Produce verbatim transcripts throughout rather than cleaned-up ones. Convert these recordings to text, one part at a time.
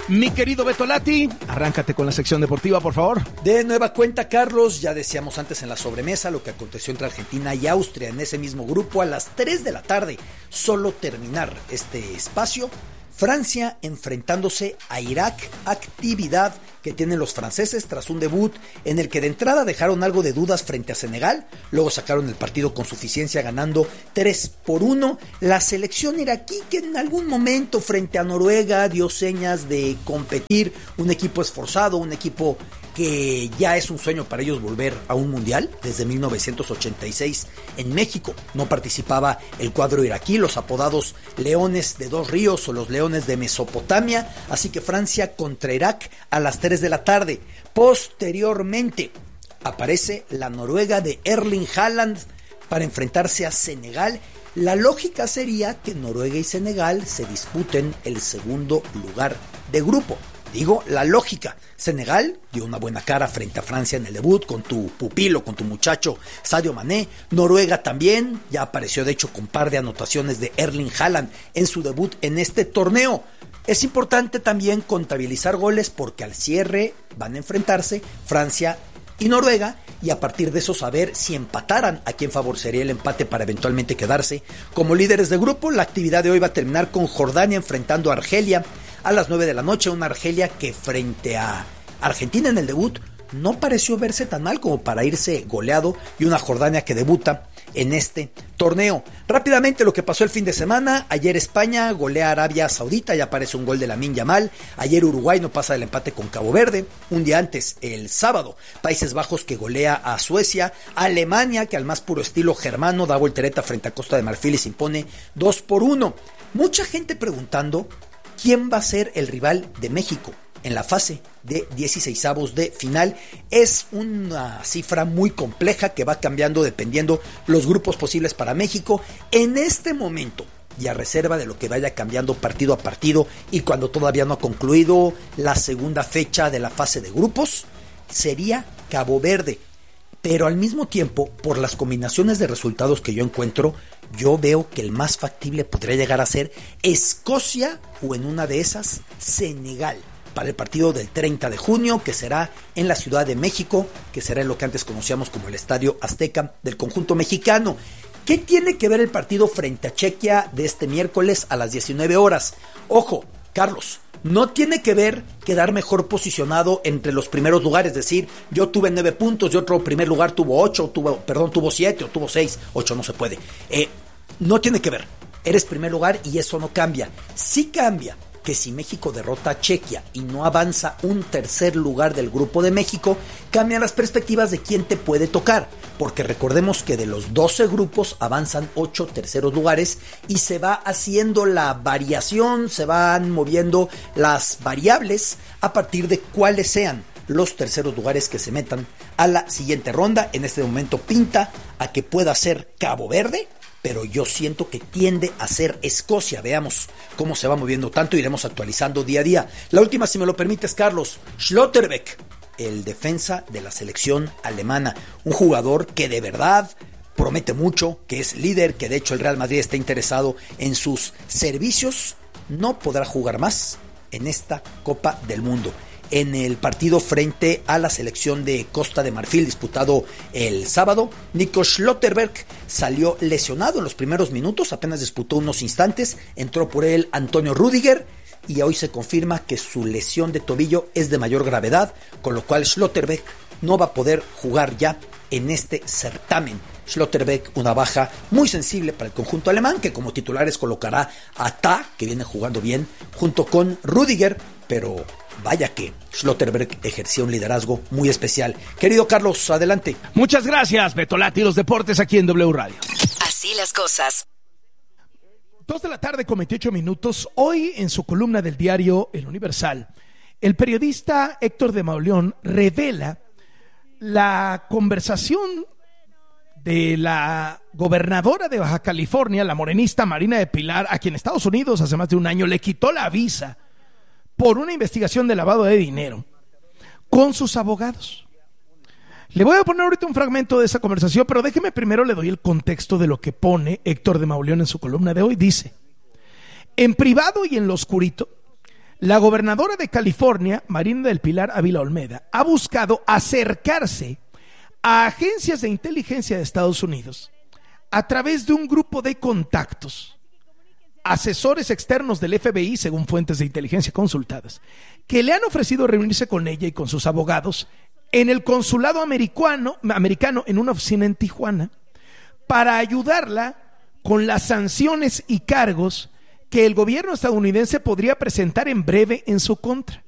Mi querido Beto Lati, arráncate con la sección deportiva, por favor. De nueva cuenta, Carlos, ya decíamos antes en la sobremesa lo que aconteció entre Argentina y Austria en ese mismo grupo a las tres de la tarde. Solo terminar este espacio, Francia enfrentándose a Irak, actividad que tienen los franceses tras un debut en el que de entrada dejaron algo de dudas frente a Senegal, luego sacaron el partido con suficiencia ganando tres por uno. La selección iraquí, que en algún momento frente a Noruega dio señas de competir, un equipo esforzado, un equipo que ya es un sueño para ellos volver a un mundial. Desde mil novecientos ochenta y seis en México no participaba el cuadro iraquí, los apodados Leones de Dos Ríos o los Leones de Mesopotamia, así que Francia contra Irak a las tres de la tarde. Posteriormente aparece la Noruega de Erling Haaland para enfrentarse a Senegal. La lógica sería que Noruega y Senegal se disputen el segundo lugar de grupo. Digo, la lógica. Senegal dio una buena cara frente a Francia en el debut con tu pupilo, con tu muchacho Sadio Mané. Noruega también, ya apareció de hecho con par de anotaciones de Erling Haaland en su debut en este torneo. Es importante también contabilizar goles porque al cierre van a enfrentarse Francia y Noruega, y a partir de eso saber si empataran, a quién favorecería el empate para eventualmente quedarse como líderes de grupo. La actividad de hoy va a terminar con Jordania enfrentando a Argelia a las nueve de la noche, una Argelia que frente a Argentina en el debut no pareció verse tan mal como para irse goleado, y una Jordania que debuta en este torneo. Rápidamente lo que pasó el fin de semana: ayer España golea a Arabia Saudita, ya aparece un gol de Lamine Yamal. Ayer Uruguay no pasa del empate con Cabo Verde. Un día antes, el sábado, Países Bajos que golea a Suecia. Alemania, que al más puro estilo germano da voltereta frente a Costa de Marfil y se impone dos por uno. Mucha gente preguntando quién va a ser el rival de México en la fase de dieciseisavos de final. Es una cifra muy compleja que va cambiando dependiendo los grupos posibles para México. En este momento, y a reserva de lo que vaya cambiando partido a partido y cuando todavía no ha concluido la segunda fecha de la fase de grupos, sería Cabo Verde. Pero al mismo tiempo, por las combinaciones de resultados que yo encuentro, yo veo que el más factible podría llegar a ser Escocia o, en una de esas, Senegal, para el partido del treinta de junio, que será en la Ciudad de México, que será en lo que antes conocíamos como el Estadio Azteca del conjunto mexicano. ¿Qué tiene que ver el partido frente a Chequia de este miércoles a las diecinueve horas? Ojo, Carlos, no tiene que ver quedar mejor posicionado entre los primeros lugares, es decir, yo tuve nueve puntos y otro primer lugar tuvo ocho, tuvo, perdón, tuvo siete o tuvo seis, ocho no se puede. Eh, no tiene que ver, eres primer lugar y eso no cambia. Sí cambia que si México derrota a Chequia y no avanza un tercer lugar del grupo de México, cambian las perspectivas de quién te puede tocar, porque recordemos que de los doce grupos avanzan ocho terceros lugares y se va haciendo la variación, se van moviendo las variables a partir de cuáles sean los terceros lugares que se metan a la siguiente ronda. En este momento pinta a que pueda ser Cabo Verde, pero yo siento que tiende a ser Escocia. Veamos cómo se va moviendo tanto, iremos actualizando día a día. La última, si me lo permites, Carlos, Schlotterbeck, el defensa de la selección alemana, un jugador que de verdad promete mucho, que es líder, que de hecho el Real Madrid está interesado en sus servicios, no podrá jugar más en esta Copa del Mundo. En el partido frente a la selección de Costa de Marfil disputado el sábado, Nico Schlotterbeck salió lesionado en los primeros minutos, apenas disputó unos instantes, entró por él Antonio Rüdiger y hoy se confirma que su lesión de tobillo es de mayor gravedad, con lo cual Schlotterbeck no va a poder jugar ya en este certamen. Schlotterbeck, una baja muy sensible para el conjunto alemán, que como titulares colocará a Ta, que viene jugando bien, junto con Rüdiger, pero vaya que Schlotterbeck ejercía un liderazgo muy especial. Querido Carlos, adelante. Muchas gracias, Beto Lati, los deportes aquí en W Radio. Así las cosas. Dos de la tarde con veintiocho minutos. Hoy, en su columna del diario El Universal, el periodista Héctor de Mauleón revela la conversación de la gobernadora de Baja California, la morenista Marina de Pilar, a quien Estados Unidos hace más de un año le quitó la visa por una investigación de lavado de dinero, con sus abogados. Le voy a poner ahorita un fragmento de esa conversación, pero déjeme primero le doy el contexto de lo que pone Héctor de Mauleón en su columna de hoy. Dice: en privado y en lo oscurito, La gobernadora de California, Marina del Pilar Ávila Olmeda, ha buscado acercarse a agencias de inteligencia de Estados Unidos a través de un grupo de contactos, asesores externos del F B I, según fuentes de inteligencia consultadas, que le han ofrecido reunirse con ella y con sus abogados en el consulado americano, americano en una oficina en Tijuana, para ayudarla con las sanciones y cargos que el gobierno estadounidense podría presentar en breve en su contra.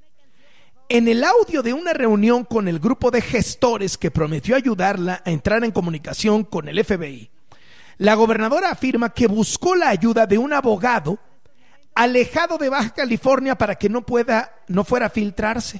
En el audio de una reunión con el grupo de gestores que prometió ayudarla a entrar en comunicación con el F B I, la gobernadora afirma que buscó la ayuda de un abogado alejado de Baja California para que no pueda, no fuera a filtrarse,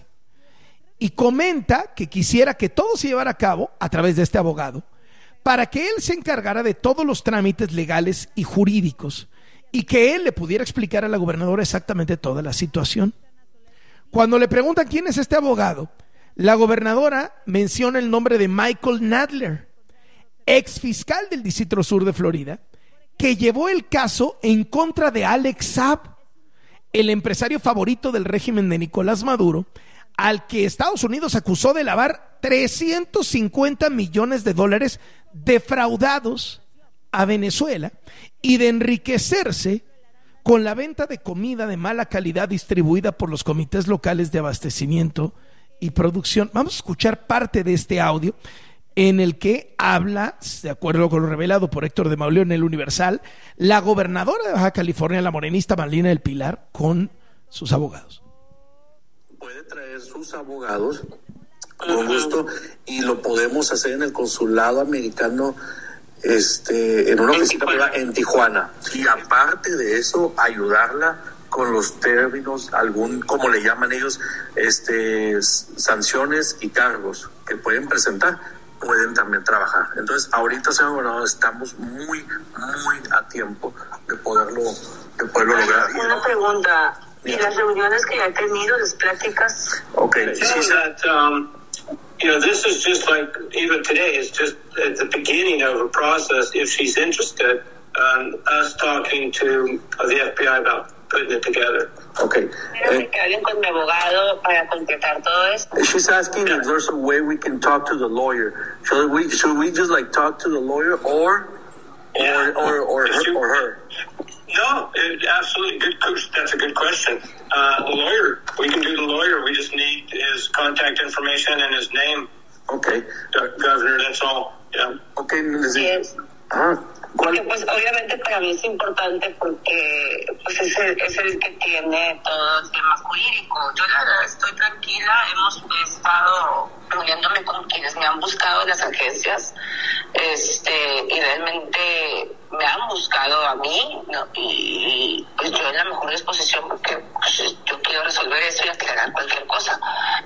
y comenta que quisiera que todo se llevara a cabo a través de este abogado para que él se encargara de todos los trámites legales y jurídicos y que él le pudiera explicar a la gobernadora exactamente toda la situación. Cuando le preguntan quién es este abogado, la gobernadora menciona el nombre de Michael Nadler, ex fiscal del Distrito Sur de Florida, que llevó el caso en contra de Alex Saab, el empresario favorito del régimen de Nicolás Maduro, al que Estados Unidos acusó de lavar trescientos cincuenta millones de dólares defraudados a Venezuela y de enriquecerse con la venta de comida de mala calidad distribuida por los comités locales de abastecimiento y producción. Vamos a escuchar parte de este audio en el que habla, de acuerdo con lo revelado por Héctor de Mauleón en el Universal, la gobernadora de Baja California, la morenista Marina del Pilar, con sus abogados. Puede traer sus abogados con gusto y lo podemos hacer en el consulado americano, este, en una oficina privada en Tijuana. Y aparte de eso, ayudarla con los términos, algún, como le llaman ellos, este, sanciones y cargos que pueden presentar, pueden también trabajar. Entonces, ahorita, señor gobernador, estamos muy, muy a tiempo de poderlo, de poderlo lograr. Una pregunta. ¿Y las reuniones que ha tenido, las pláticas? Okay. You know that, um, you know, this is just like, even today, it's just at the beginning of a process, if she's interested, um, us talking to the F B I about putting it together. Okay. Quiero que hablen con mi abogado para completar todo esto. She's asking if there's a way we can talk to the lawyer. Should we, should we just like talk to the lawyer or, Yeah. or, or, or, her, or her? No, it, absolutely good. That's a good question. Uh, the lawyer, we can do the lawyer. We just need his contact information and his name. Okay. Governor, that's all. Yeah. Okay. Yes. Ah, Porque pues obviamente para mí es importante porque pues es el, es el que tiene todo el tema jurídico. Yo la verdad estoy tranquila, hemos estado reuniéndome con quienes me han buscado en las agencias, este y realmente me han buscado a mí, ¿no? y, y pues yo en la mejor disposición porque pues, yo quiero resolver eso y aclarar cualquier cosa.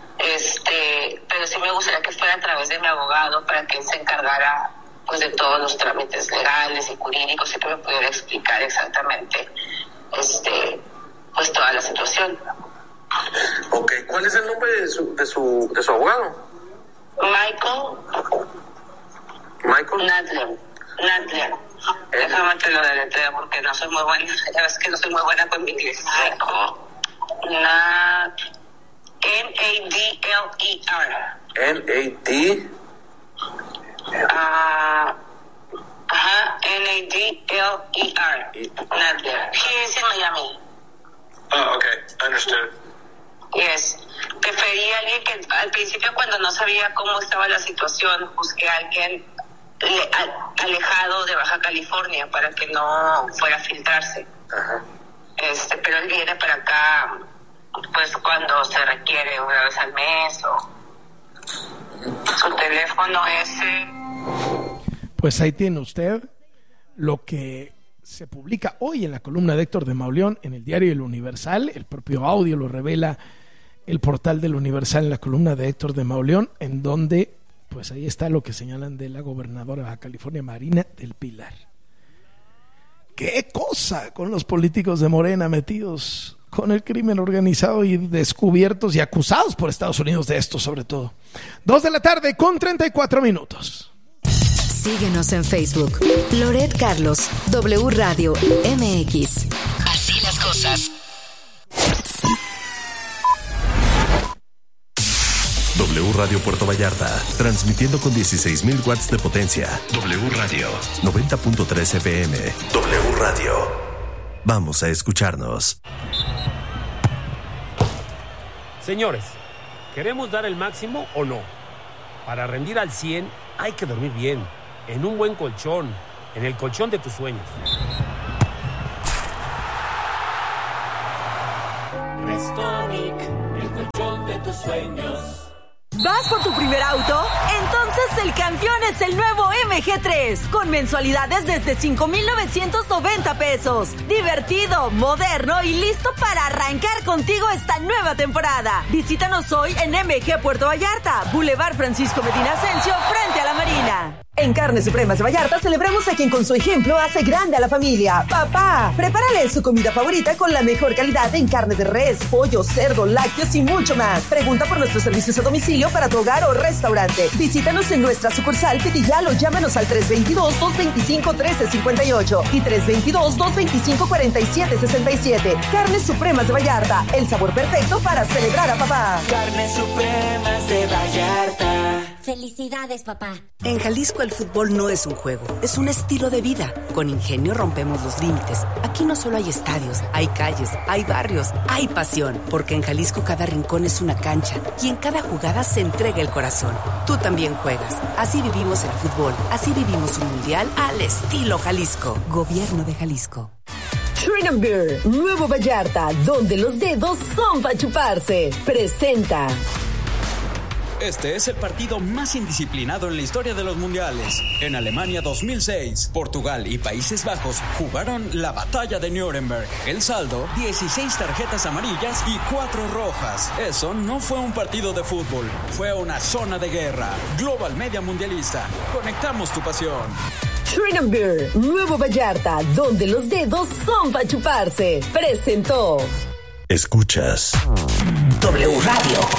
Este, pero sí me gustaría que fuera a través de mi abogado para que él se encargara pues de todos los trámites legales y jurídicos y que me pudiera explicar exactamente este pues toda la situación. Okay. ¿Cuál es el nombre de su de su de su abogado? Michael Michael Nadler. Nadler. Déjame te lo deletreo porque no soy muy buena, ya ves que no soy muy buena con mi inglés. Michael Nad N A D L E R. N A D Ah, uh, ajá, N A D L E R. Nadler. He is in Miami. Oh, okay. Understood. Yes. Prefería a alguien que al principio, cuando no sabía cómo estaba la situación, busqué a alguien le, a, alejado de Baja California para que no fuera a filtrarse. Ajá. Este, pero él viene para acá pues cuando se requiere, una vez al mes o su teléfono es Pues ahí tiene usted lo que se publica hoy en la columna de Héctor de Mauleón en el diario El Universal. El propio audio lo revela el portal del Universal en la columna de Héctor de Mauleón, en donde pues ahí está lo que señalan de la gobernadora de Baja California, Marina del Pilar. ¡Qué cosa con los políticos de Morena metidos con el crimen organizado y descubiertos y acusados por Estados Unidos de esto sobre todo! Dos de la tarde con treinta y cuatro minutos. Síguenos en Facebook. Loret Carlos, W Radio M X. Así las cosas. Radio Puerto Vallarta, transmitiendo con dieciséis mil watts de potencia. W Radio, noventa punto tres F M. W Radio. Vamos a escucharnos. Señores, ¿queremos dar el máximo o no? Para rendir al cien hay que dormir bien, en un buen colchón, en el colchón de tus sueños. Restonic, el colchón de tus sueños. ¿Vas por tu primer auto? Entonces el campeón es el nuevo M G tres, con mensualidades desde cinco mil novecientos noventa pesos. Divertido, moderno y listo para arrancar contigo esta nueva temporada. Visítanos hoy en M G Puerto Vallarta, Boulevard Francisco Medina Asensio, frente a la Marina. En Carnes Supremas de Vallarta celebramos a quien con su ejemplo hace grande a la familia. ¡Papá! Prepárale su comida favorita con la mejor calidad en carne de res, pollo, cerdo, lácteos y mucho más. Pregunta por nuestros servicios a domicilio para tu hogar o restaurante. Visítanos en nuestra sucursal Petillal o llámanos al tres dos dos, dos dos cinco, uno tres cinco ocho y tres dos dos, dos dos cinco, cuatro siete seis siete. Carnes Supremas de Vallarta, el sabor perfecto para celebrar a papá. Carnes Supremas de Vallarta. Felicidades, papá. En Jalisco el fútbol no es un juego, es un estilo de vida. Con Ingenio rompemos los límites. Aquí no solo hay estadios, hay calles, hay barrios, hay pasión. Porque en Jalisco cada rincón es una cancha y en cada jugada se entrega el corazón. Tú también juegas. Así vivimos el fútbol, así vivimos un mundial al estilo Jalisco. Gobierno de Jalisco. Freedom Beer, Nuevo Vallarta, donde los dedos son para chuparse. Presenta. Este es el partido más indisciplinado en la historia de los mundiales. En Alemania dos mil seis, Portugal y Países Bajos jugaron la batalla de Nuremberg. El saldo, dieciséis tarjetas amarillas y cuatro rojas. Eso no fue un partido de fútbol, fue una zona de guerra. Global Media Mundialista. Conectamos tu pasión. Freedom Beer, Nuevo Vallarta, donde los dedos son para chuparse. Presentó. Escuchas W Radio.